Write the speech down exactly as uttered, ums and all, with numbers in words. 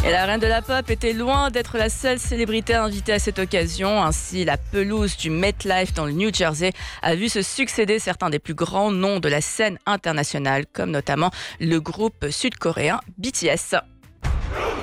Et la reine de la pop était loin d'être la seule célébrité invitée à cette occasion. Ainsi, la pelouse du MetLife dans le New Jersey a vu se succéder certains des plus grands noms de la scène internationale, comme notamment le groupe sud-coréen B T S.